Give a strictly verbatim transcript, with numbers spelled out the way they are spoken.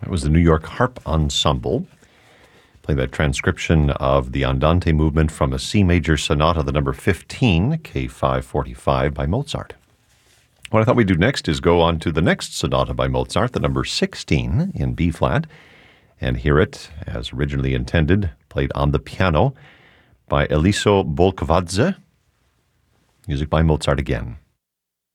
It was the New York Harp Ensemble, playing that transcription of the Andante movement from a C major sonata, the number fifteen, K five forty-five, by Mozart. What I thought we'd do next is go on to the next sonata by Mozart, the number sixteen in B-flat, and hear it, as originally intended, played on the piano by Eliso Bolkavadze. Music by Mozart again.